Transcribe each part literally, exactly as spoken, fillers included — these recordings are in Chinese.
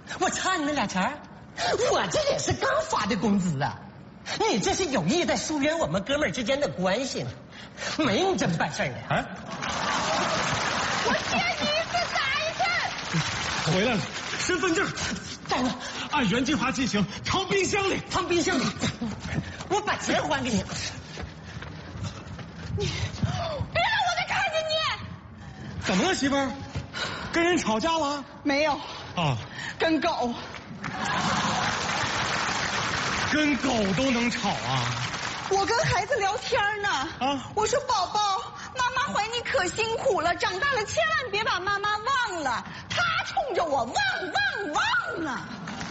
我差你那俩钱儿，我这也是刚发的工资啊！你这是有意在疏远我们哥们儿之间的关系呢，没你这么办事的。 哎， 我见你一次打一次。 回来了，身份证在呢， 按原计划进行，藏冰箱里， 藏冰箱里。我把钱还给你。 你别让我再看见你！ 怎么了，媳妇儿？跟人吵架了？ 没有啊， 跟狗。 跟狗都能吵啊？ 我跟孩子聊天呢。 啊， 我说宝宝，妈妈怀你可辛苦了，长大了千万别把妈妈忘了。他冲着我汪汪汪啊！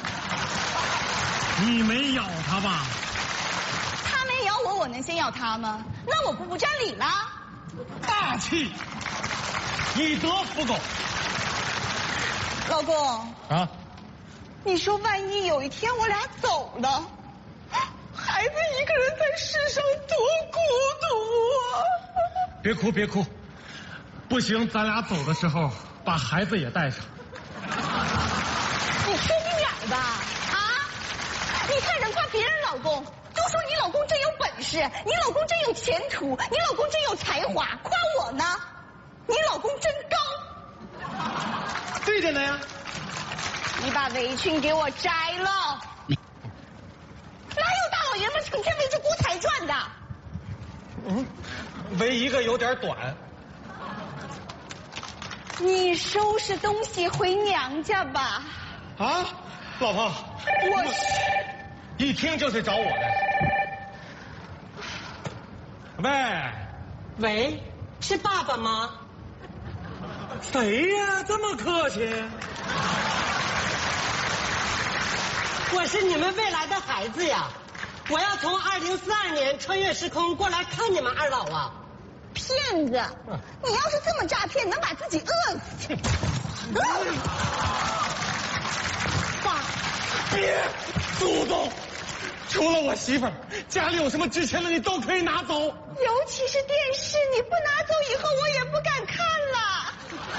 你没咬他吧？ 他没咬我，我能先咬他吗？那我不不占理了？ 大气，以德服狗。 老公啊， 你说万一有一天我俩走了，孩子一个人在世上多孤独啊！ 别哭别哭，不行，咱俩走的时候把孩子也带上。 你缺心眼儿吧？啊！你看人夸别人老公，都说你老公真有本事，你老公真有前途，你老公真有才华。夸我呢，你老公真高。 对着呢呀。 你把围裙给我摘了。哪有大老爷们成天围着锅台转的？ 嗯，围一个有点短。 你收拾东西回娘家吧。 啊，老婆， 我是一听就是找我的。喂， 喂，是爸爸吗？ 谁呀？这么客气？ 我是你们未来的孩子呀！我要从二零四二年穿越时空过来看你们二老啊！ 骗子！你要是这么诈骗，能把自己饿死。 爸， 别主动！除了我媳妇儿，家里有什么值钱的你都可以拿走。 尤其是电视，你不拿走以后，我也不敢看了。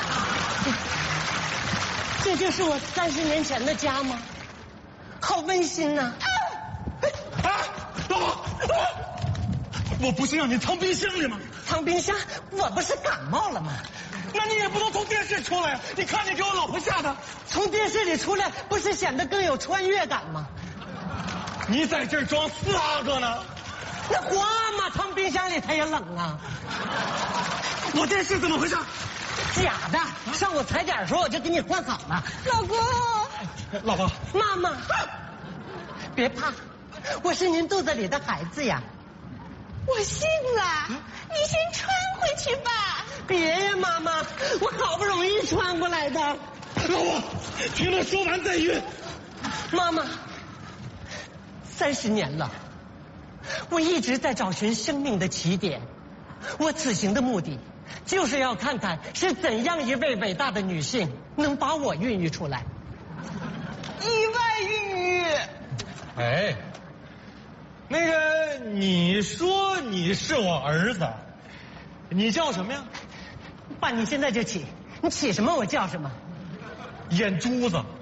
这就是我三十年前的家吗？好温馨呐！ 啊，老婆，我不是让你藏冰箱里吗？ 藏冰箱，我不是感冒了吗？ 那你也不能从电视出来呀！你看你给我老婆吓的。 从电视里出来，不是显得更有穿越感吗？ 你在这儿装四阿哥呢？ 那花嘛，藏冰箱里它也冷啊。 我电视怎么回事？ 假的，上午踩点的时候我就给你换好了。 老公， 老婆， 妈妈，别怕，我是您肚子里的孩子呀。 我信了，你先穿回去吧。 别呀，妈妈，我好不容易穿过来的。 老婆，听他说完再晕。 妈妈，三十年了，我一直在找寻生命的起点。我此行的目的，就是要看看是怎样一位伟大的女性能把我孕育出来。 意外孕育。 哎，那个，你说你是我儿子，你叫什么呀？ 爸，你现在就起，你起什么我叫什么。 眼珠子。